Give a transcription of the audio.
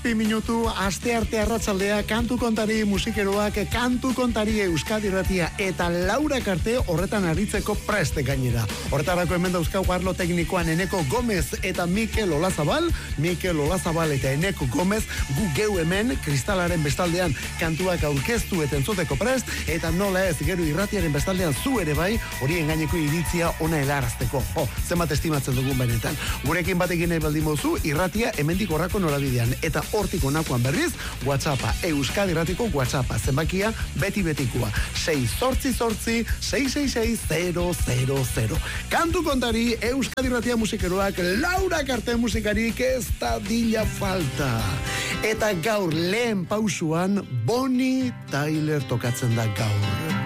Bi minutu, astearte arratsaldea, kantu kontari musikeroak, kantu kontari Euskadi Irratia eta Laura Karte horretan aritzeko preste gainera. Horretarako hemen dauzkagu arlo teknikoan Eneko Gomez eta Mikel Olazabal eta Eneko Gomez, gu geu hemen kristalaren bestaldean kantuak aurkeztu eta entzuteko prest, eta nola ez gero irratiaren bestaldean zu ere bai, horien gaineko iritzia ona helarazteko. Zenbat estimatzen dugun benetan. Gurekin batekin nahi baldin mozu, irratia hemendik horrako norabidean, eta hortik onakoan berriz, WhatsAppa, Euskadi Irratiko WhatsAppa, zenbakia beti-betikoa, 688-666-000. Kantu kontari, Euskadi Irratia musikeroak, Laura Karte musikarik ez da dila falta. Eta gaur lehen pausuan, Bonnie Tyler tokatzen da gaur.